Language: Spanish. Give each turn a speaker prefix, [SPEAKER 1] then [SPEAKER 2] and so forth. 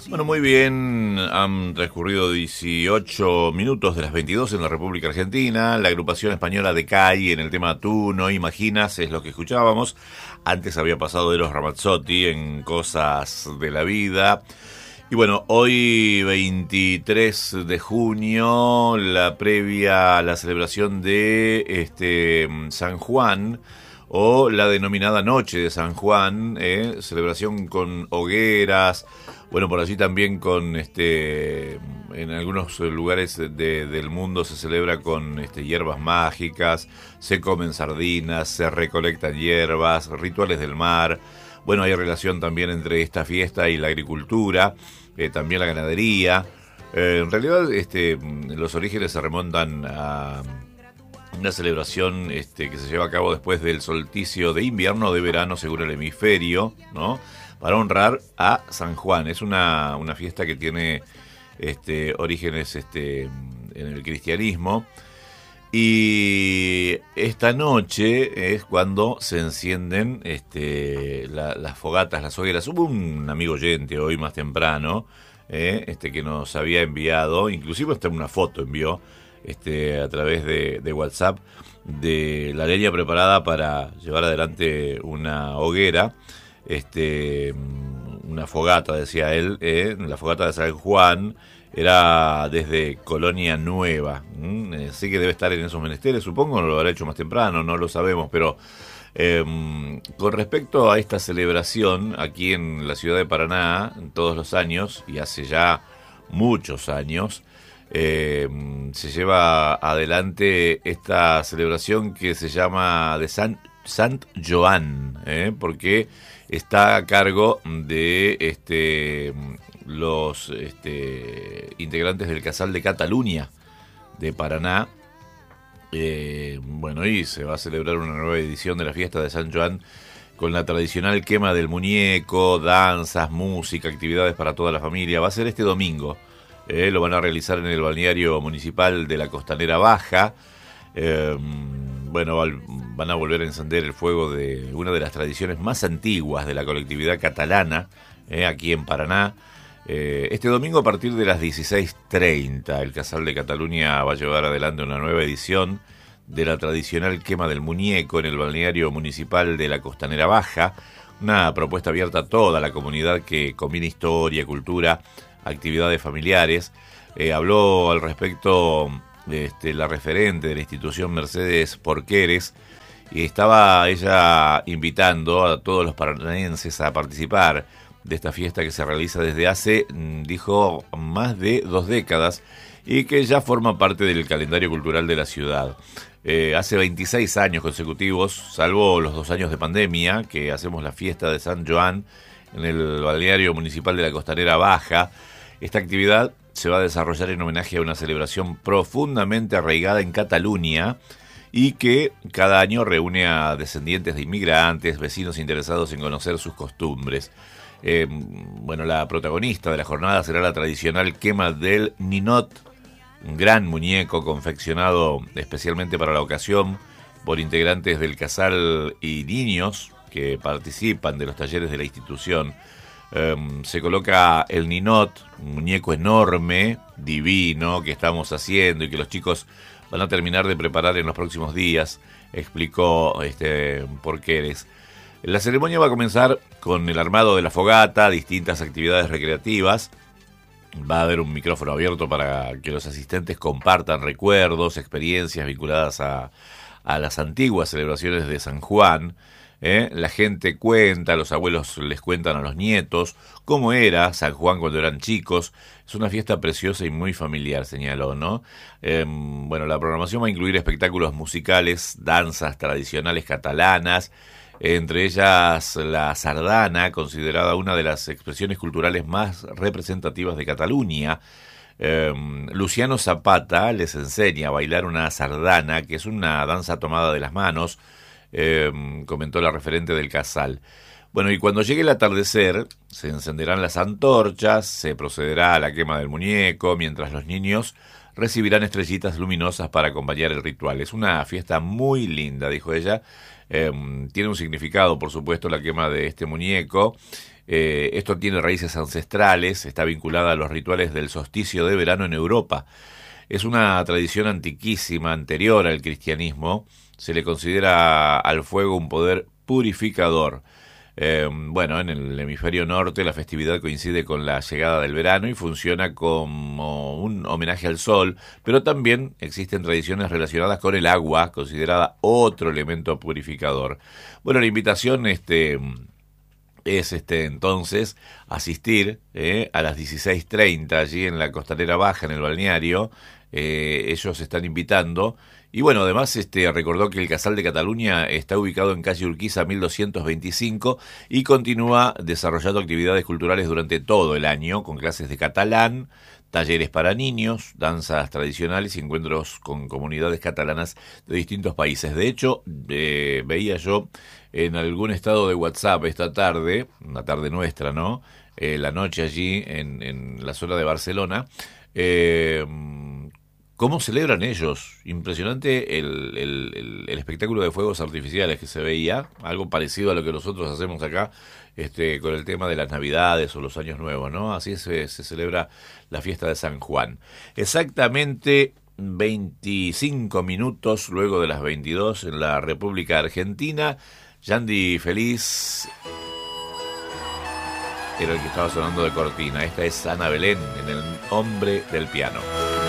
[SPEAKER 1] Bueno, muy bien, han transcurrido 18 minutos de las 22 en la República Argentina. La agrupación española Decay en el tema Tú no imaginas es lo que escuchábamos. Antes había pasado Eros Ramazzotti en Cosas de la Vida. Y bueno, hoy 23 de junio, la previa a la celebración de San Juan, o la denominada Noche de San Juan, celebración con hogueras, bueno, por allí también con en algunos lugares del mundo se celebra con hierbas mágicas, se comen sardinas, se recolectan hierbas, rituales del mar. Bueno, hay relación también entre esta fiesta y la agricultura, también la ganadería. En realidad, los orígenes se remontan a una celebración que se lleva a cabo después del solsticio de invierno o de verano, según el hemisferio, ¿no? Para honrar a San Juan. Es una fiesta que tiene orígenes en el cristianismo. Y esta noche es cuando se encienden las fogatas, las hogueras. Hubo un amigo oyente hoy más temprano que nos había enviado, inclusive hasta una foto envió a través de WhatsApp, de la leña preparada para llevar adelante una hoguera, una fogata, decía él, la fogata de San Juan. Era desde Colonia Nueva, así que debe estar en esos menesteres, supongo, no lo habrá hecho más temprano, no lo sabemos, pero con respecto a esta celebración aquí en la ciudad de Paraná, todos los años, y hace ya muchos años, se lleva adelante esta celebración que se llama de Sant Joan, porque está a cargo de los integrantes del Casal de Cataluña de Paraná. Bueno, y se va a celebrar una nueva edición de la fiesta de San Joan con la tradicional quema del muñeco, danzas, música, actividades para toda la familia. Va a ser este domingo. Lo van a realizar en el balneario municipal de la Costanera Baja. Bueno, van a volver a encender el fuego de una de las tradiciones más antiguas de la colectividad catalana, aquí en Paraná. Este domingo a partir de las 16:30 el Casal de Cataluña va a llevar adelante una nueva edición de la tradicional quema del muñeco en el balneario municipal de la Costanera Baja, una propuesta abierta a toda la comunidad que combina historia, cultura, actividades familiares. Habló al respecto la referente de la institución Mercedes Porqueres, y estaba ella invitando a todos los paranaenses a participar de esta fiesta que se realiza desde hace, dijo, más de 2 décadas y que ya forma parte del calendario cultural de la ciudad. Hace 26 años consecutivos, salvo los 2 años de pandemia, que hacemos la fiesta de San Joan en el balneario municipal de la Costanera Baja. Esta actividad se va a desarrollar en homenaje a una celebración profundamente arraigada en Cataluña y que cada año reúne a descendientes de inmigrantes, vecinos interesados en conocer sus costumbres. Bueno, la protagonista de la jornada será la tradicional quema del ninot, un gran muñeco confeccionado especialmente para la ocasión por integrantes del Casal y niños que participan de los talleres de la institución. Se coloca el ninot, un muñeco enorme, divino, que estamos haciendo y que los chicos van a terminar de preparar en los próximos días, explicó Porqueres. La ceremonia va a comenzar con el armado de la fogata, distintas actividades recreativas. Va a haber un micrófono abierto para que los asistentes compartan recuerdos, experiencias vinculadas a las antiguas celebraciones de San Juan. La gente cuenta, los abuelos les cuentan a los nietos cómo era San Juan cuando eran chicos. Es una fiesta preciosa y muy familiar, señaló, ¿no? Bueno, la programación va a incluir espectáculos musicales, danzas tradicionales catalanas, entre ellas la sardana, considerada una de las expresiones culturales más representativas de Cataluña. Luciano Zapata les enseña a bailar una sardana, que es una danza tomada de las manos, comentó la referente del Casal. Bueno, y cuando llegue el atardecer, se encenderán las antorchas, se procederá a la quema del muñeco, mientras los niños recibirán estrellitas luminosas para acompañar el ritual. Es una fiesta muy linda, dijo ella. Tiene un significado, por supuesto, la quema de este muñeco. Esto tiene raíces ancestrales, está vinculada a los rituales del solsticio de verano en Europa. Es una tradición antiquísima, anterior al cristianismo. Se le considera al fuego un poder purificador. Bueno, en el hemisferio norte la festividad coincide con la llegada del verano y funciona como un homenaje al sol, pero también existen tradiciones relacionadas con el agua, considerada otro elemento purificador. Bueno, la invitación es entonces asistir a las 16:30 allí en la Costanera Baja, en el balneario. Ellos están invitando. Y bueno, además recordó que el Casal de Cataluña está ubicado en calle Urquiza 1225 y continúa desarrollando actividades culturales durante todo el año, con clases de catalán, talleres para niños, danzas tradicionales y encuentros con comunidades catalanas de distintos países. De hecho, veía yo en algún estado de WhatsApp esta tarde, una tarde nuestra, ¿no? La noche allí en la zona de Barcelona, ¿cómo celebran ellos? Impresionante el espectáculo de fuegos artificiales que se veía, algo parecido a lo que nosotros hacemos acá con el tema de las Navidades o los Años Nuevos, ¿no? Así se celebra la fiesta de San Juan. Exactamente 25 minutos luego de las 22 en la República Argentina. Yandy Feliz era el que estaba sonando de cortina. Esta es Ana Belén en El Hombre del Piano.